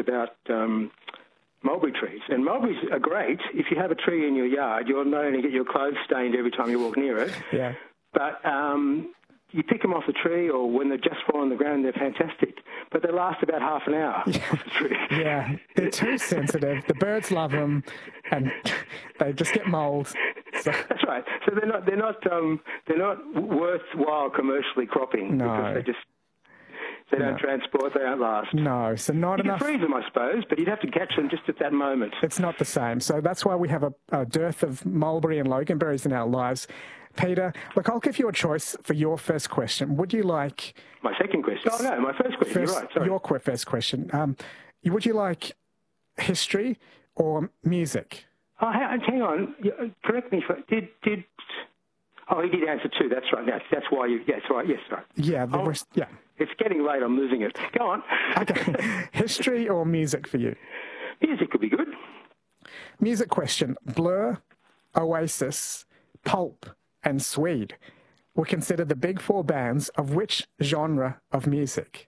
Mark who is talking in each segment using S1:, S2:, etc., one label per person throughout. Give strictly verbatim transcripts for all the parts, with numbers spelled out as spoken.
S1: about um, mulberry trees. And mulberries are great. If you have a tree in your yard, you'll not only get your clothes stained every time you walk near it,
S2: yeah.
S1: but um, you pick them off the tree, or when they just fall on the ground, they're fantastic. But they last about half an hour
S2: yeah.
S1: off the tree.
S2: Yeah, they're too sensitive. The birds love them, and they just get mould. So.
S1: That's right. So they're not they're not um, they're not worthwhile commercially cropping
S2: No.
S1: because they just they don't
S2: No.
S1: transport, they don't last.
S2: No, so not
S1: You
S2: enough.
S1: can freeze them, I suppose, but you'd have to catch them just at that moment.
S2: It's not the same. So that's why we have a, a dearth of mulberry and loganberries in our lives. Peter, look, I'll give you a choice for your first question. Would you like...
S1: My second question? Oh, no, my first question.
S2: First,
S1: You're right, sorry.
S2: Your qu- first question. Um, would you like history or music?
S1: Oh, hang hang on. You- Correct me. If, did... did Oh, he did answer two. That's right. That's, that's why you... Yes, right. Yes, right.
S2: Yeah, the
S1: Oh.
S2: rest, yeah.
S1: It's getting late. I'm losing it. Go on.
S2: Okay. History or music for you?
S1: Music could be good.
S2: Music question. Blur, Oasis, Pulp, and Swede were considered the big four bands of which genre of music?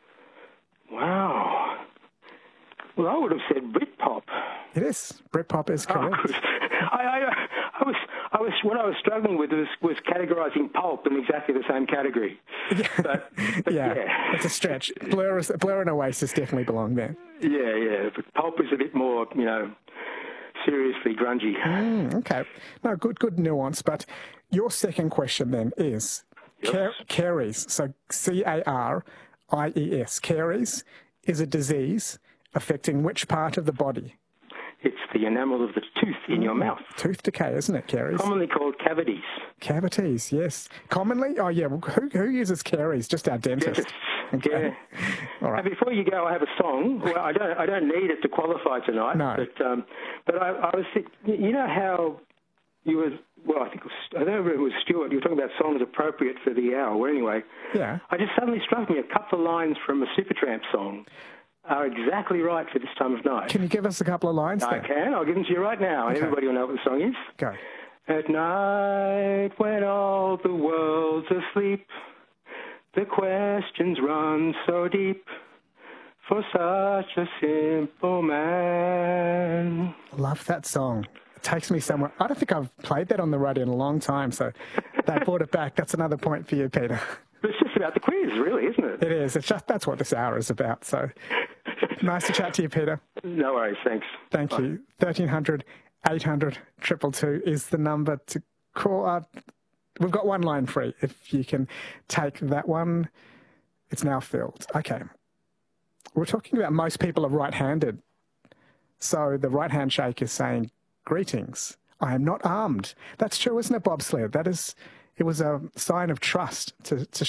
S1: Wow. Well, I would have said Britpop.
S2: It is. Britpop is
S1: Oh,
S2: correct.
S1: good. I, I, I was, I was, what I was struggling with was, was categorising Pulp in exactly the same category. But, but
S2: yeah,
S1: yeah,
S2: it's a stretch. Blur, is, Blur and Oasis definitely belong there.
S1: yeah, yeah. But Pulp is a bit more, you know, seriously grungy.
S2: Mm, okay. No, good, good nuance. But your second question then is
S1: Yes.
S2: car- caries. So C A R I E S. Caries is a disease affecting which part of the body?
S1: It's the enamel of the tooth in your mouth,
S2: Tooth decay, isn't it, caries?
S1: commonly called cavities.
S2: Cavities, yes. Commonly? Oh, yeah. Well, who, who uses caries? Just our dentist.
S1: Dentists.
S2: Okay.
S1: Yeah.
S2: All right.
S1: And before you go, I have a song. Well, I don't, I don't need it to qualify tonight.
S2: No.
S1: But, um, but I, I was, you know how you were. Well, I think it was, I don't know if it was Stuart. You were talking about songs appropriate for the hour. Well, anyway,
S2: Yeah.
S1: I just suddenly struck me a couple of lines from a Supertramp song are exactly right for this time of night.
S2: Can you give us a couple of lines
S1: I
S2: there?
S1: can. I'll give them to you right now.
S2: Okay.
S1: Everybody will know what the song is.
S2: Go.
S1: At night, when all the world's asleep, the questions run so deep for such a simple man.
S2: Love that song. It takes me somewhere. I don't think I've played that on the radio in a long time, so that brought it back. That's another point for you, Peter.
S1: But it's just about the quiz, really, isn't it?
S2: It is. It's just that's what this hour is about. So nice to chat to you, Peter.
S1: No worries, thanks.
S2: Thank
S1: Bye.
S2: you. thirteen hundred, eight hundred, two two two is the number to call. Uh, we've got one line free. If you can take that one, it's now filled. Okay. We're talking about most people are right-handed. So the right handshake is saying, greetings, I am not armed. That's true, isn't it, bobsled? That is, it was a sign of trust to, to